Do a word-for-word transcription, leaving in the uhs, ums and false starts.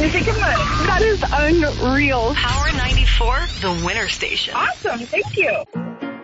take your money. That is unreal. Power ninety-four, the winner station. Awesome. Thank you.